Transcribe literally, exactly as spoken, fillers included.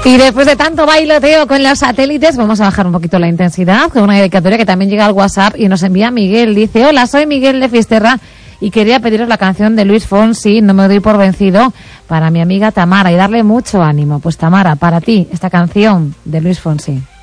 Y después de tanto bailoteo con los satélites, vamos a bajar un poquito la intensidad con una dedicatoria que también llega al WhatsApp y nos envía Miguel. Dice, hola, soy Miguel de Fisterra y quería pediros la canción de Luis Fonsi, No me doy por vencido, para mi amiga Tamara y darle mucho ánimo. Pues Tamara, para ti, esta canción de Luis Fonsi.